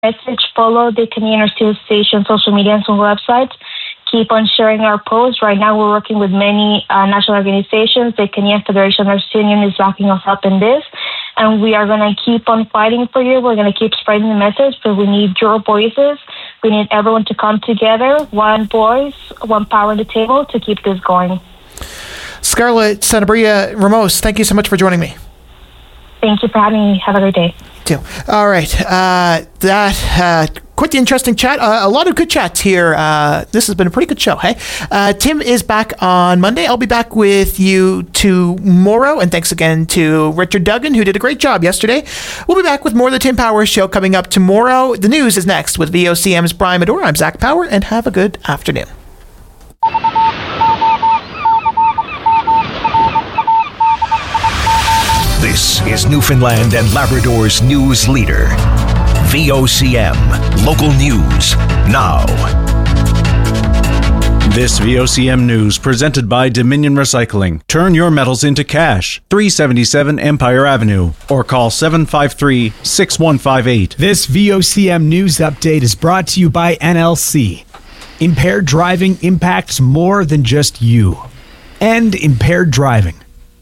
message, follow the Canadian Steel Station social media and websites. Keep on sharing our posts. Right now, we're working with many national organizations. The Canadian Federation of Nurses Union is backing us up in this. And we are going to keep on fighting for you. We're going to keep spreading the message, but we need your voices. We need everyone to come together, one voice, one power on the table to keep this going. Scarlett Sanabria Ramos, thank you so much for joining me. Thank you for having me. Have a great day. Too. All right. Quite the interesting chat. A lot of good chats here. This has been a pretty good show, hey? Tim is back on Monday. I'll be back with you tomorrow. And thanks again to Richard Duggan, who did a great job yesterday. We'll be back with more of the Tim Power Show coming up tomorrow. The news is next with VOCM's Brian Medora. I'm Zach Power, and have a good afternoon. This is Newfoundland and Labrador's news leader. VOCM. Local news now. This VOCM news presented by Dominion Recycling. Turn your metals into cash. 377 Empire Avenue or call 753-6158. This VOCM news update is brought to you by NLC. Impaired driving impacts more than just you. End impaired driving.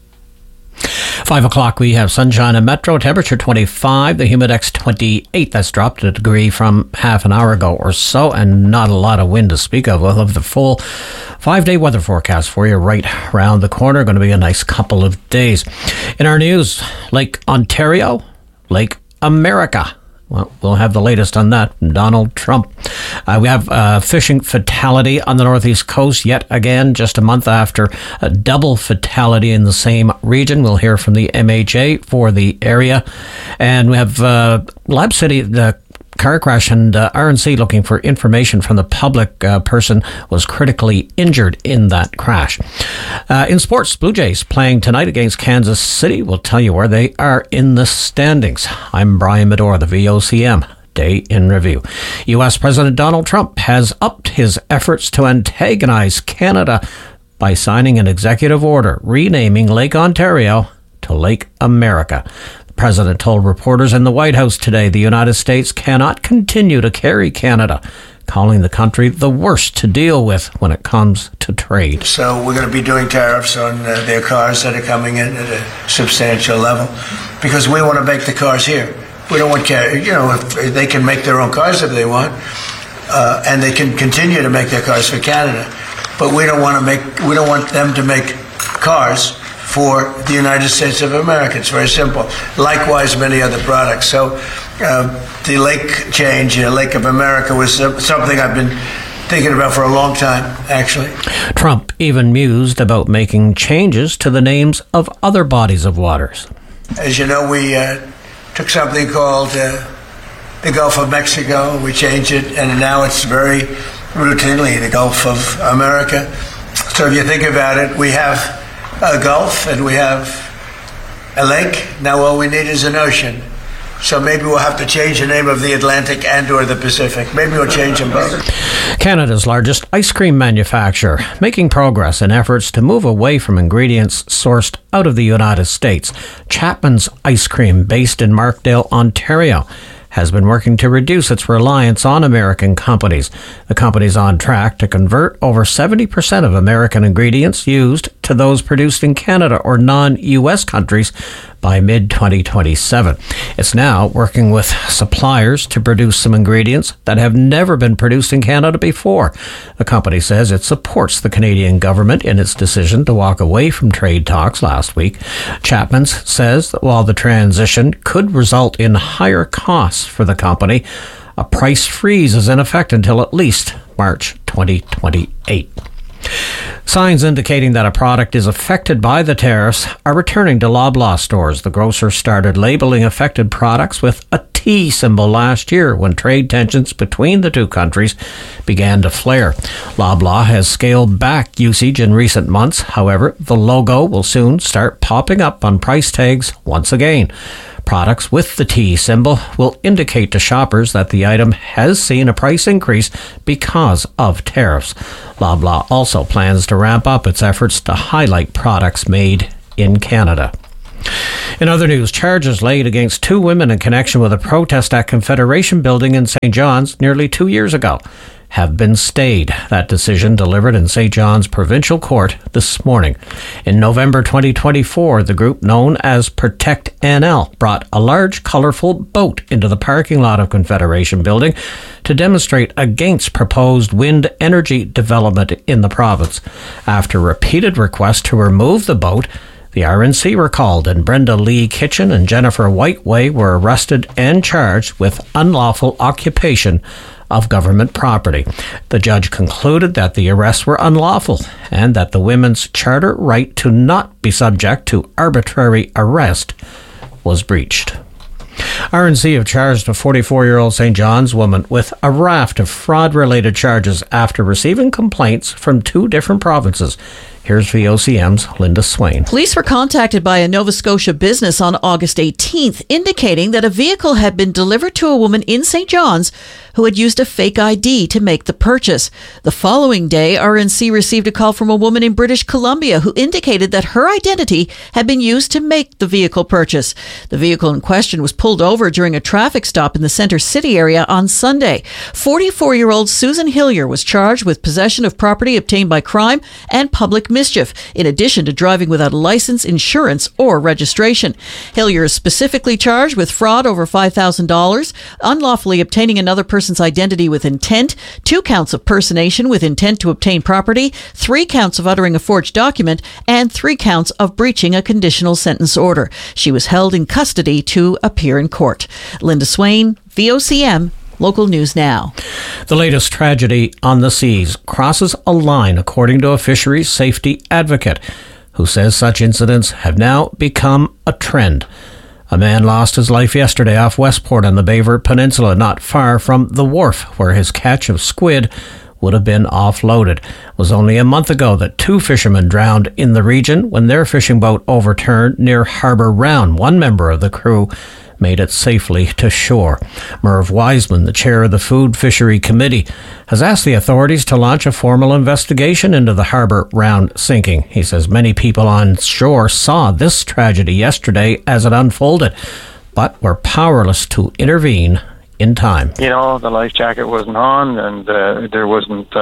5 o'clock, we have sunshine and Metro, temperature 25, the humidex 28. That's dropped a degree from half an hour ago or so, and not a lot of wind to speak of. We'll have the full 5-day weather forecast for you right around the corner. Going to be a nice couple of days. In our news, Lake Ontario, Lake America. Well, we'll have the latest on that from Donald Trump. We have a fishing fatality on the northeast coast yet again, just a month after a double fatality in the same region. We'll hear from the MHA for the area. And we have Lab City, the car crash, and RNC looking for information from the public. Person was critically injured in that crash. In sports, Blue Jays playing tonight against Kansas City. We'll tell you where they are in the standings. I'm Brian Medora, the VOCM Day in Review. U.S. President Donald Trump has upped his efforts to antagonize Canada by signing an executive order renaming Lake Ontario to Lake America. The president told reporters in the White House today the United States cannot continue to carry Canada, calling the country the worst to deal with when it comes to trade. So we're going to be doing tariffs on their cars that are coming in at a substantial level because we want to make the cars here. We don't want, if they can make their own cars if they want, and they can continue to make their cars for Canada. But we don't want them to make cars for the United States of America. It's very simple. Likewise, many other products. So the lake change, Lake of America, was something I've been thinking about for a long time, actually. Trump even mused about making changes to the names of other bodies of waters. As you know, we took something called the Gulf of Mexico. We changed it, and now it's very routinely the Gulf of America. So if you think about it, we have a Gulf and we have a lake. Now all we need is an ocean. So maybe we'll have to change the name of the Atlantic and or the Pacific. Maybe we'll change them both. Canada's largest ice cream manufacturer, making progress in efforts to move away from ingredients sourced out of the United States. Chapman's Ice Cream, based in Markdale, Ontario, has been working to reduce its reliance on American companies. The company's on track to convert over 70% of American ingredients used to those produced in Canada or non-U.S. countries by mid-2027. It's now working with suppliers to produce some ingredients that have never been produced in Canada before. The company says it supports the Canadian government in its decision to walk away from trade talks last week. Chapman's says that while the transition could result in higher costs for the company, a price freeze is in effect until at least March 2028. Signs indicating that a product is affected by the tariffs are returning to Loblaw stores. The grocer started labeling affected products with a T symbol last year when trade tensions between the two countries began to flare. Loblaw has scaled back usage in recent months. However, the logo will soon start popping up on price tags once again. Products with the T symbol will indicate to shoppers that the item has seen a price increase because of tariffs. Loblaw also plans to ramp up its efforts to highlight products made in Canada. In other news, charges laid against 2 women in connection with a protest at Confederation Building in St. John's nearly 2 years ago have been stayed. That decision delivered in St. John's Provincial Court this morning. In November 2024, the group known as Protect NL brought a large, colourful boat into the parking lot of Confederation Building to demonstrate against proposed wind energy development in the province. After repeated requests to remove the boat, the RNC were called, and Brenda Lee Kitchen and Jennifer Whiteway were arrested and charged with unlawful occupation of government property. The judge concluded that the arrests were unlawful and that the women's charter right to not be subject to arbitrary arrest was breached. RNC have charged a 44-year-old St. John's woman with a raft of fraud-related charges after receiving complaints from 2 different provinces. Here's VOCM's Linda Swain. Police were contacted by a Nova Scotia business on August 18th, indicating that a vehicle had been delivered to a woman in St. John's who had used a fake ID to make the purchase. The following day, RNC received a call from a woman in British Columbia who indicated that her identity had been used to make the vehicle purchase. The vehicle in question was pulled over during a traffic stop in the Centre City area on Sunday. 44-year-old Susan Hillier was charged with possession of property obtained by crime and public mischief, in addition to driving without a license, insurance, or registration. Hillier is specifically charged with fraud over $5,000, unlawfully obtaining another person's identity with intent, 2 counts of personation with intent to obtain property, 3 counts of uttering a forged document, and 3 counts of breaching a conditional sentence order. She was held in custody to appear in court. Linda Swain, VOCM, Local News Now. The latest tragedy on the seas crosses a line, according to a fisheries safety advocate, who says such incidents have now become a trend. A man lost his life yesterday off Westport on the Bayvert Peninsula, not far from the wharf where his catch of squid would have been offloaded. It was only a month ago that 2 fishermen drowned in the region when their fishing boat overturned near Harbour Round. One member of the crew made it safely to shore. Merv Wiseman, the chair of the Food Fishery Committee, has asked the authorities to launch a formal investigation into the Harbour Round sinking. He says many people on shore saw this tragedy yesterday as it unfolded, but were powerless to intervene in time. You know, the life jacket wasn't on, and there wasn't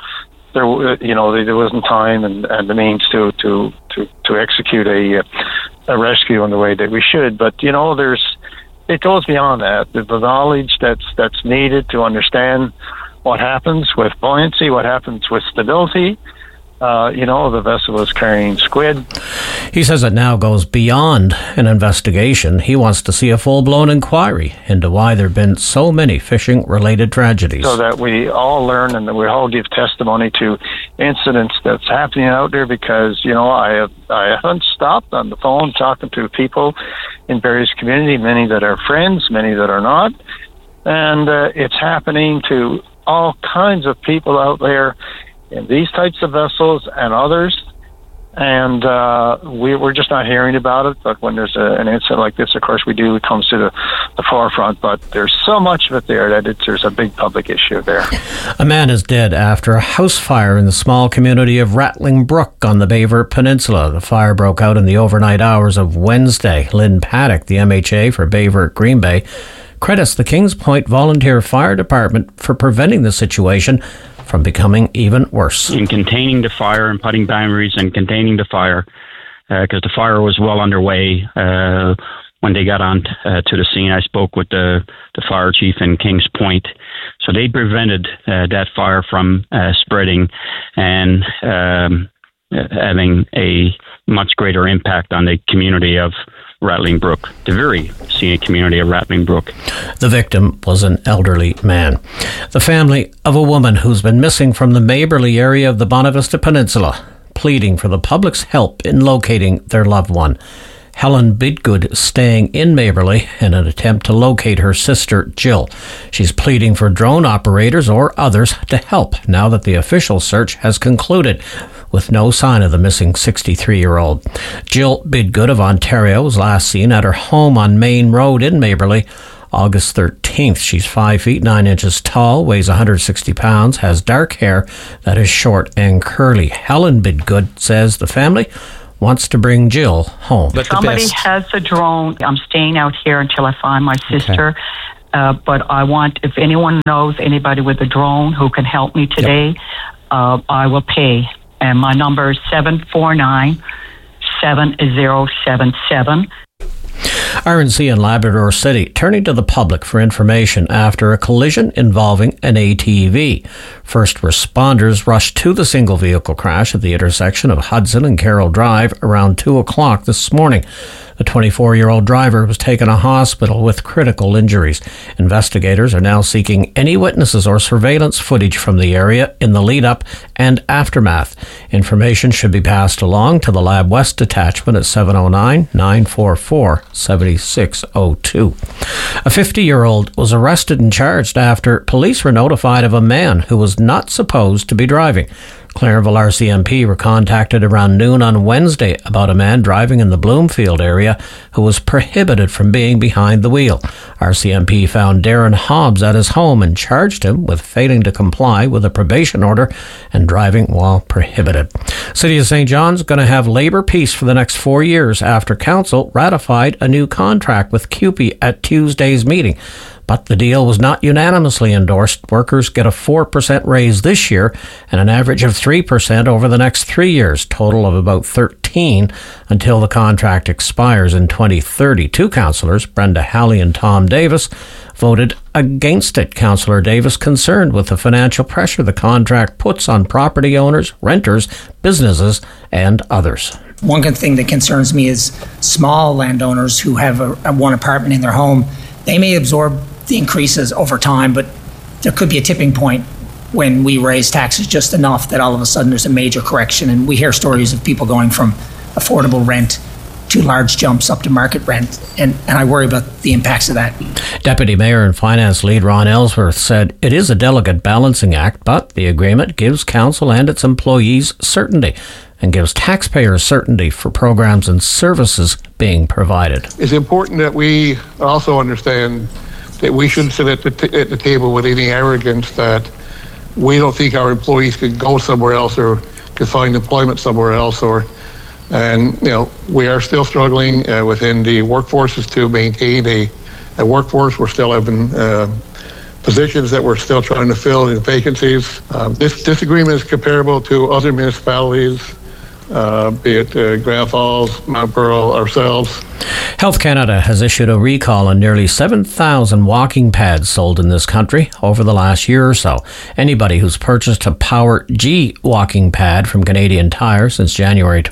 time and the means to execute a rescue in the way that we should. But you know, it goes beyond that. The knowledge that's needed to understand what happens with buoyancy, what happens with stability. The vessel was carrying squid. He says it now goes beyond an investigation. He wants to see a full-blown inquiry into why there have been so many fishing-related tragedies. So that we all learn and that we all give testimony to incidents that's happening out there, because, I haven't stopped on the phone talking to people in various communities, many that are friends, many that are not. And it's happening to all kinds of people out there in these types of vessels and others, and we're just not hearing about it. But when there's an incident like this, of course, it comes to the forefront. But there's so much of it there that there's a big public issue there. A man is dead after a house fire in the small community of Rattling Brook on the Bayvert Peninsula. The fire broke out in the overnight hours of Wednesday. Lynn Paddock, the MHA for Bayvert Green Bay, credits the Kings Point Volunteer Fire Department for preventing the situation from becoming even worse. In containing the fire and putting boundaries and containing the fire, because the fire was well underway when they got on to the scene. I spoke with the fire chief in Kings Point. So they prevented that fire from spreading and having a much greater impact on the community of Rattling Brook, the very scenic community of Rattling Brook. The victim was an elderly man. The family of a woman who's been missing from the Maberly area of the Bonavista Peninsula, pleading for the public's help in locating their loved one. Helen Bidgood is staying in Maberly in an attempt to locate her sister, Jill. She's pleading for drone operators or others to help now that the official search has concluded, with no sign of the missing 63-year-old. Jill Bidgood of Ontario was last seen at her home on Main Road in Maberly August 13th. She's 5 feet 9 inches tall, weighs 160 pounds, has dark hair that is short and curly. Helen Bidgood says the family wants to bring Jill home. Somebody has a drone. I'm staying out here until I find my sister. But I want, if anyone knows anybody with a drone who can help me today, I will pay. And my number is 749-7077. RNC in Labrador City turning to the public for information after a collision involving an ATV. First responders rushed to the single vehicle crash at the intersection of Hudson and Carroll Drive around 2 o'clock this morning. The 24-year-old driver was taken to hospital with critical injuries. Investigators are now seeking any witnesses or surveillance footage from the area in the lead-up and aftermath. Information should be passed along to the Lab West detachment at 709-944-7602. A 50-year-old was arrested and charged after police were notified of a man who was not supposed to be driving. Clarenville RCMP were contacted around noon on Wednesday about a man driving in the Bloomfield area who was prohibited from being behind the wheel. RCMP found Darren Hobbs at his home and charged him with failing to comply with a probation order and driving while prohibited. City of St. John's going to have labour peace for the next 4 years after council ratified a new contract with CUPE at Tuesday's meeting. But the deal was not unanimously endorsed. Workers get a 4% raise this year and an average of 3% over the next 3 years, total of about 13 until the contract expires in 2030. Two councillors, Brenda Halley and Tom Davis, voted against it. Councillor Davis concerned with the financial pressure the contract puts on property owners, renters, businesses, and others. One thing that concerns me is small landowners who have a one apartment in their home. They may absorb the increases over time, but there could be a tipping point when we raise taxes just enough that all of a sudden there's a major correction. And we hear stories of people going from affordable rent to large jumps up to market rent. And I worry about the impacts of that. Deputy Mayor and Finance Lead Ron Ellsworth said it is a delicate balancing act, but the agreement gives council and its employees certainty and gives taxpayers certainty for programs and services being provided. It's important that we also understand that we shouldn't sit at the table with any arrogance that we don't think our employees could go somewhere else or could find employment somewhere else. And we are still struggling within the workforces to maintain a workforce. We're still having positions that we're still trying to fill in vacancies. This agreement is comparable to other municipalities, be it Grand Falls, Mount Pearl, ourselves. Health Canada has issued a recall on nearly 7,000 walking pads sold in this country over the last year or so. Anybody who's purchased a Power G walking pad from Canadian Tire since January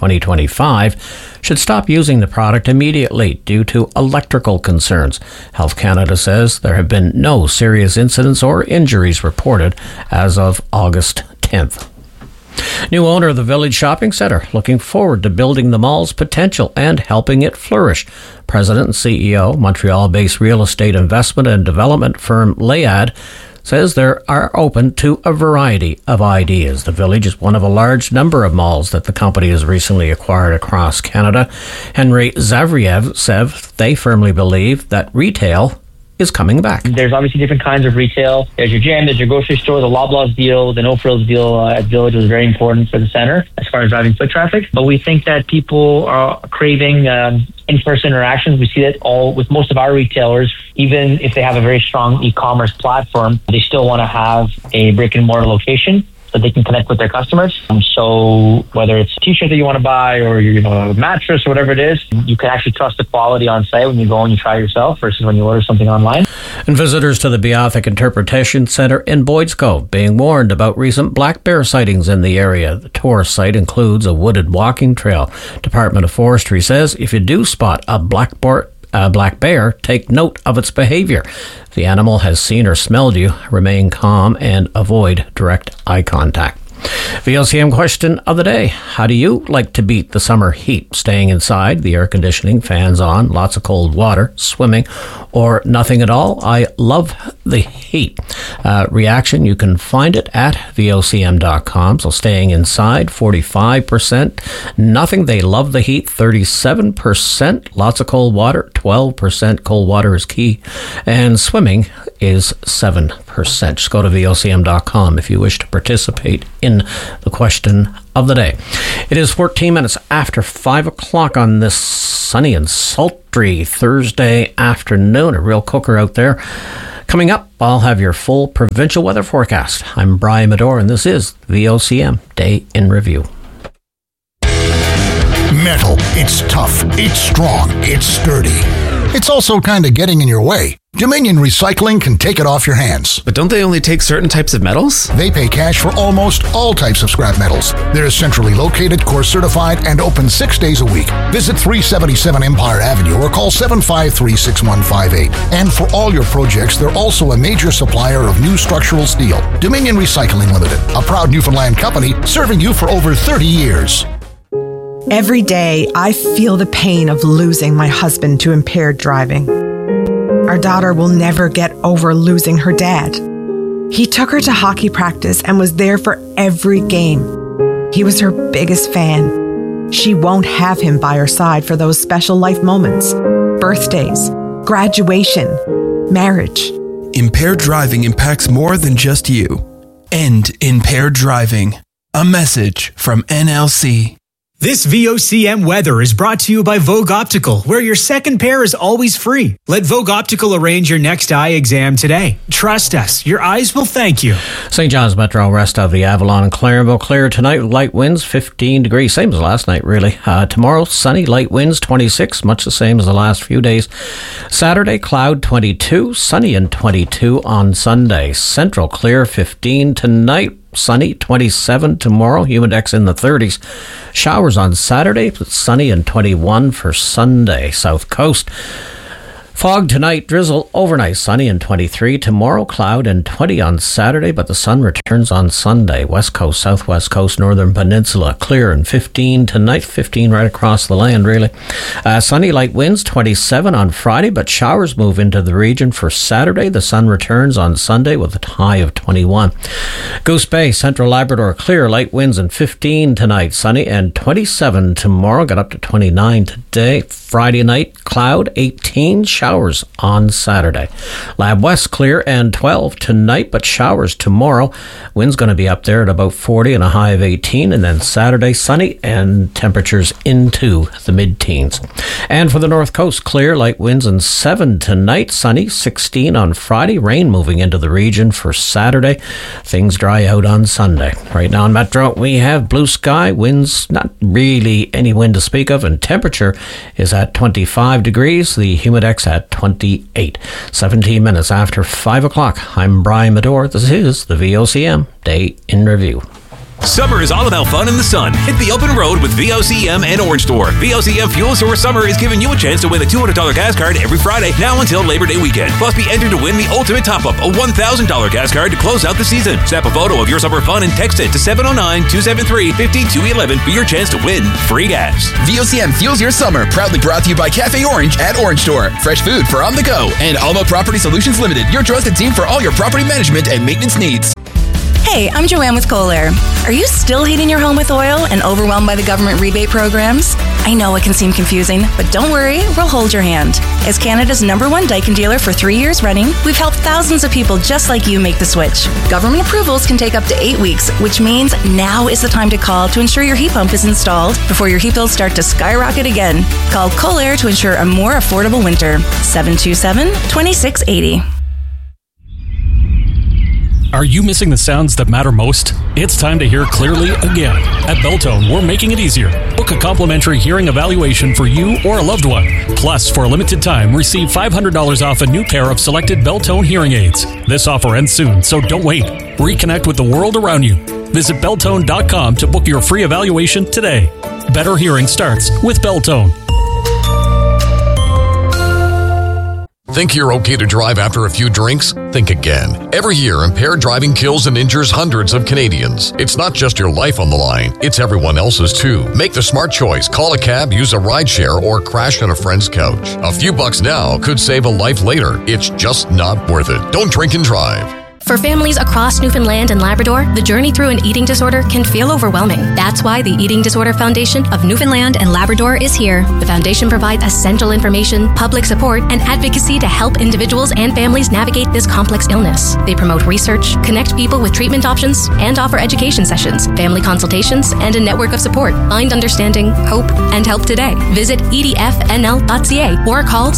2025 should stop using the product immediately due to electrical concerns. Health Canada says there have been no serious incidents or injuries reported as of August 10th. New owner of the Village Shopping Centre looking forward to building the mall's potential and helping it flourish. President and CEO, Montreal-based real estate investment and development firm Layad, says they are open to a variety of ideas. The Village is one of a large number of malls that the company has recently acquired across Canada. Henry Zavriev said they firmly believe that retail is coming back. There's obviously different kinds of retail. There's your gym, there's your grocery store, the Loblaws deal, the No Frills deal at Village was very important for the center as far as driving foot traffic. But we think that people are craving in-person interactions. We see that all with most of our retailers. Even if they have a very strong e-commerce platform, they still want to have a brick and mortar location so they can connect with their customers. So whether it's a t-shirt that you want to buy or a mattress or whatever it is, you can actually trust the quality on site when you go and you try yourself versus when you order something online. And visitors to the Beothuk Interpretation Centre in Boyd's Cove being warned about recent black bear sightings in the area. The tourist site includes a wooded walking trail. Department of Forestry says if you do spot a black bear, take note of its behavior. If the animal has seen or smelled you, remain calm and avoid direct eye contact. VOCM question of the day. How do you like to beat the summer heat? Staying inside, the air conditioning, fans on, lots of cold water, swimming, or nothing at all? I love the heat. reaction. You can find it at vocm.com. So staying inside, 45%. Nothing. They love the heat, 37%. Lots of cold water, 12%. Cold water is key. And swimming is 7%. Just go to vocm.com if you wish to participate in the question of the day. It is 14 minutes after 5 o'clock on this sunny and sultry Thursday afternoon. A real cooker out there. Coming up, I'll have your full provincial weather forecast. I'm Brian Medore, and this is VOCM Day in Review. Metal. It's tough. It's strong. It's sturdy. It's also kind of getting in your way. Dominion Recycling can take it off your hands. But don't they only take certain types of metals? They pay cash for almost all types of scrap metals. They're centrally located, core certified, and open 6 days a week. Visit 377 Empire Avenue or call 753-6158. And for all your projects, they're also a major supplier of new structural steel. Dominion Recycling Limited, a proud Newfoundland company serving you for over 30 years. Every day, I feel the pain of losing my husband to impaired driving. Our daughter will never get over losing her dad. He took her to hockey practice and was there for every game. He was her biggest fan. She won't have him by her side for those special life moments, birthdays, graduation, marriage. Impaired driving impacts more than just you. End impaired driving. A message from NLC. This VOCM weather is brought to you by Vogue Optical, where your second pair is always free. Let Vogue Optical arrange your next eye exam today. Trust us, your eyes will thank you. St. John's Metro, rest of the Avalon and Clarenville. Clear tonight with light winds, 15 degrees. Same as last night, really. Tomorrow, sunny, light winds, 26. Much the same as the last few days. Saturday, cloud, 22. Sunny and 22 on Sunday. Central, clear, 15 tonight. Sunny, 27 tomorrow, humidex in the 30s. Showers on Saturday, sunny and 21 for Sunday. South Coast. Fog tonight, drizzle overnight, sunny and 23. Tomorrow, cloud and 20 on Saturday, but the sun returns on Sunday. West Coast, Southwest Coast, Northern Peninsula, clear and 15 tonight, 15 right across the land, really. Sunny, light winds, 27 on Friday, but showers move into the region for Saturday. The sun returns on Sunday with a high of 21. Goose Bay, Central Labrador, clear, light winds and 15 tonight, sunny and 27 tomorrow. Got up to 29 today. Friday night, cloud, 18, showers on Saturday. Lab West, clear and 12 tonight, but showers tomorrow. Wind's going to be up there at about 40 and a high of 18, and then Saturday, sunny and temperatures into the mid-teens. And for the North Coast, clear, light winds and 7 tonight, sunny, 16 on Friday, rain moving into the region for Saturday. Things dry out on Sunday. Right now in Metro, we have blue sky, winds, not really any wind to speak of, and temperature is at 25 degrees, the humidex at 28. 17 minutes after 5 o'clock. I'm Brian Medore. This is the VOCM Day in Review. Summer is all about fun in the sun. Hit the open road with VOCM and Orange Store. VOCM Fuel Source Summer is giving you a chance to win a $200 gas card every Friday, now until Labor Day weekend. Plus, be entered to win the ultimate top-up, a $1,000 gas card to close out the season. Snap a photo of your summer fun and text it to 709-273-5211 for your chance to win free gas. VOCM Fuels Your Summer, proudly brought to you by Cafe Orange at Orange Store. Fresh food for on the go. And Alma Property Solutions Limited, your trusted team for all your property management and maintenance needs. Hey, I'm Joanne with Kohler. Are you still heating your home with oil and overwhelmed by the government rebate programs? I know it can seem confusing, but don't worry, we'll hold your hand. As Canada's #1 Daikin dealer for 3 years running, we've helped thousands of people just like you make the switch. Government approvals can take up to 8 weeks, which means now is the time to call to ensure your heat pump is installed before your heat bills start to skyrocket again. Call Kohler to ensure a more affordable winter. 727-2680. Are you missing the sounds that matter most? It's time to hear clearly again. At Beltone, we're making it easier. Book a complimentary hearing evaluation for you or a loved one. Plus, for a limited time, receive $500 off a new pair of selected Beltone hearing aids. This offer ends soon, so don't wait. Reconnect with the world around you. Visit Beltone.com to book your free evaluation today. Better hearing starts with Beltone. Think you're okay to drive after a few drinks? Think again. Every year, impaired driving kills and injures hundreds of Canadians. It's not just your life on the line, it's everyone else's too. Make the smart choice. Call a cab, use a rideshare, or crash on a friend's couch. A few bucks now could save a life later. It's just not worth it. Don't drink and drive. For families across Newfoundland and Labrador, the journey through an eating disorder can feel overwhelming. That's why the Eating Disorder Foundation of Newfoundland and Labrador is here. The foundation provides essential information, public support, and advocacy to help individuals and families navigate this complex illness. They promote research, connect people with treatment options, and offer education sessions, family consultations, and a network of support. Find understanding, hope, and help today. Visit edfnl.ca or call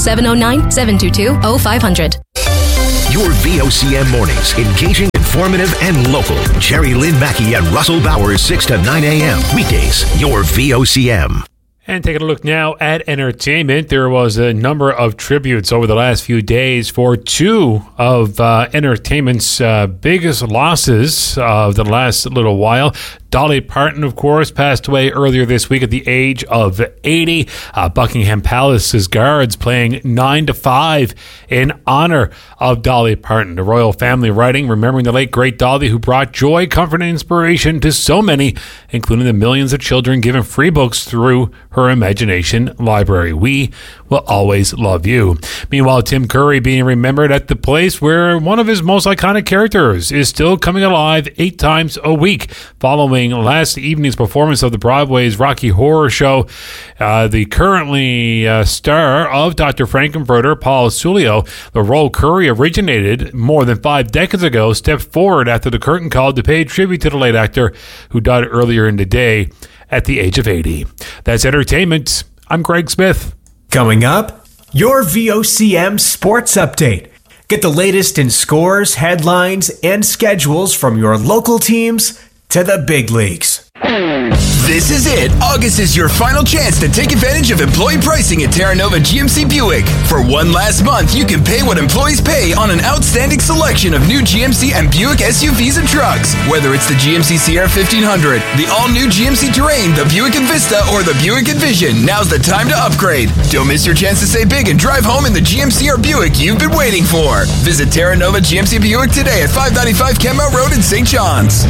709-722-0500. Your VOCM mornings, engaging, informative, and local. Jerry Lynn Mackey and Russell Bowers, 6 to 9 a.m. Weekdays, your VOCM. And taking a look now at entertainment, there was a number of tributes over the last few days for two of entertainment's biggest losses of the last little while. Dolly Parton, of course, passed away earlier this week at the age of 80. Buckingham Palace's guards playing 9 to 5 in honor of Dolly Parton. The royal family writing, remembering the late great Dolly, who brought joy, comfort, and inspiration to so many, including the millions of children given free books through her imagination library. We will always love you. Meanwhile, Tim Curry being remembered at the place where one of his most iconic characters is still coming alive 8 times a week, following last evening's performance of the Broadway's Rocky Horror Show. The currently star of Dr. Frankenfurter, Paul Sulio, the role Curry originated more than 5 decades ago, stepped forward after the curtain call to pay tribute to the late actor who died earlier in the day at the age of 80. That's entertainment. I'm Greg Smith. Coming up, your VOCM Sports Update. Get the latest in scores, headlines, and schedules from your local teams to the big leagues. This is it. August is your final chance to take advantage of employee pricing at Terra Nova GMC Buick. For one last month, you can pay what employees pay on an outstanding selection of new GMC and Buick SUVs and trucks. Whether it's the GMC Sierra 1500, the all-new GMC Terrain, the Buick Envista, or the Buick Envision, now's the time to upgrade. Don't miss your chance to save big and drive home in the GMC or Buick you've been waiting for. Visit Terra Nova GMC Buick today at 595 Kenmount Road in St. John's.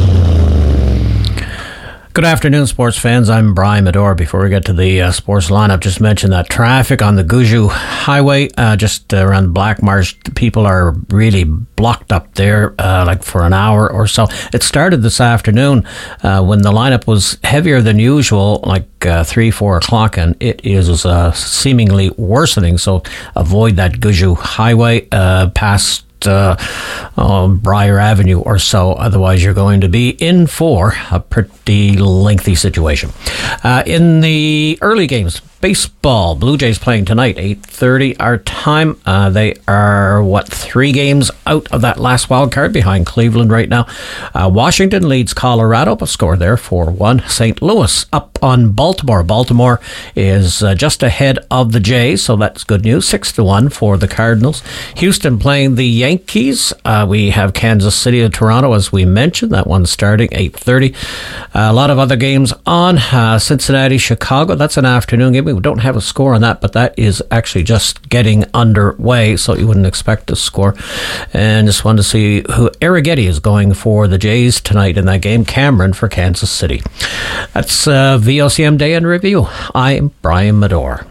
Good afternoon, sports fans. I'm Brian Medor. Before we get to the sports lineup, just mentioned that traffic on the Gouju Highway, just around Black Marsh, people are really blocked up there, like for an hour or so. It started this afternoon when the lineup was heavier than usual, like 3-4 o'clock, and it is seemingly worsening. So avoid that Gouju Highway past Briar Avenue or so. Otherwise, you're going to be in for a pretty lengthy situation. In the early games, baseball, Blue Jays playing tonight, 8:30 our time. They are, 3 games out of that last wild card behind Cleveland right now. Washington leads Colorado, but score there 4-1. St. Louis up on Baltimore. Baltimore is just ahead of the Jays, so that's good news. 6-1 for the Cardinals. Houston playing the Yankees. We have Kansas City and Toronto, as we mentioned. That one's starting 8:30. A lot of other games on. Cincinnati, Chicago. That's an afternoon game. We don't have a score on that, but that is actually just getting underway, so you wouldn't expect a score. And just wanted to see who Arrighetti is going for the Jays tonight in that game. Cameron for Kansas City. That's VOCM Day in Review. I'm Brian Medor.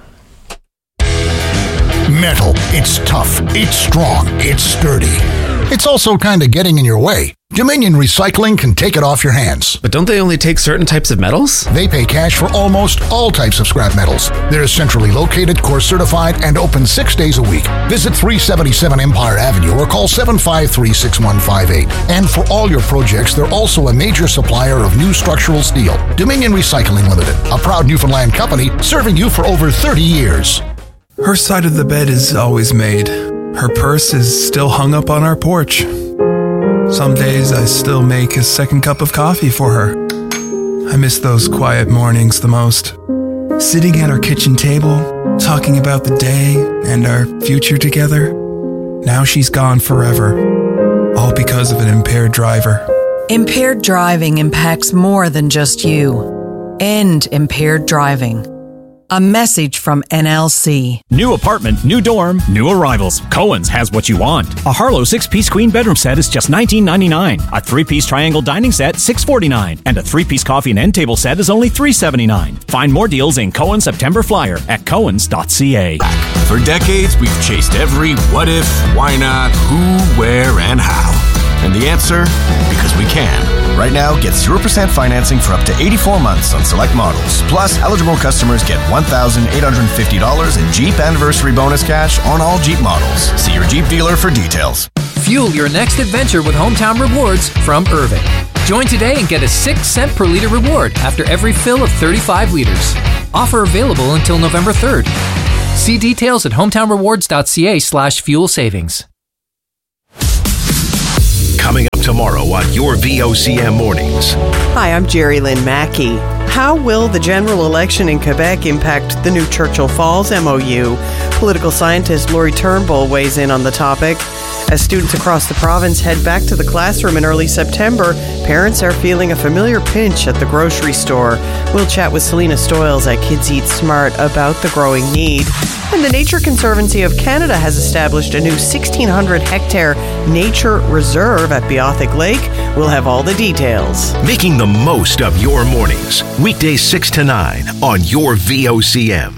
Metal. It's tough. It's strong. It's sturdy. It's also kind of getting in your way. Dominion Recycling can take it off your hands. But don't they only take certain types of metals? They pay cash for almost all types of scrap metals. They're centrally located, course certified, and open 6 days a week. Visit 377 Empire Avenue or call 753-6158. And for all your projects, they're also a major supplier of new structural steel. Dominion Recycling Limited, a proud Newfoundland company serving you for over 30 years. Her side of the bed is always made. Her purse is still hung up on our porch. Some days I still make a second cup of coffee for her. I miss those quiet mornings the most. Sitting at our kitchen table, talking about the day and our future together. Now she's gone forever, all because of an impaired driver. Impaired driving impacts more than just you. End impaired driving. A message from NLC. New apartment, new dorm, new arrivals. Cohen's has what you want. A Harlow 6-piece queen bedroom set is just $19.99. A 3-piece triangle dining set, $6.49. And a 3-piece coffee and end table set is only $3.79. Find more deals in Cohen's September Flyer at cohens.ca. For decades, we've chased every what if, why not, who, where, and how. answer, because we can. Right now, get 0% financing for up to 84 months on select models. Plus, eligible customers get $1,850 in Jeep Anniversary Bonus cash on all Jeep models. See your Jeep dealer for details. Fuel your next adventure with Hometown Rewards from Irving. Join today and get a 6-cent per liter reward after every fill of 35 liters. Offer available until November 3rd. See details at hometownrewards.ca/fuel savings. Coming up tomorrow on your VOCM Mornings. Hi, I'm Jerry Lynn Mackey. How will the general election in Quebec impact the new Churchill Falls MOU? Political scientist Laurie Turnbull weighs in on the topic. As students across the province head back to the classroom in early September, parents are feeling a familiar pinch at the grocery store. We'll chat with Selena Stoyles at Kids Eat Smart about the growing need. And the Nature Conservancy of Canada has established a new 1,600-hectare nature reserve at Beothic Lake. We'll have all the details. Making the most of your mornings. Weekdays 6 to 9 on your VOCM.